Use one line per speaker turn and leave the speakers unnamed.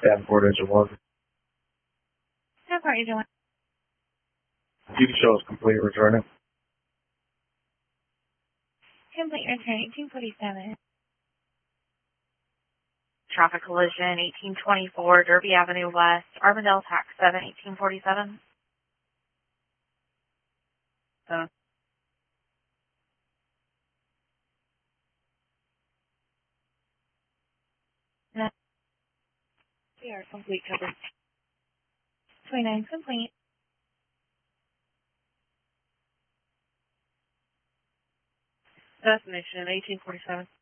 Davenport Engine 1.
Davenport Engine 1.
Duty show is complete. Returning.
Complete return 1847.
Traffic collision 1824 Derby Avenue West, Armadale Tax 7, 1847.
We are complete coverage. 29 complete.
Destination 1847.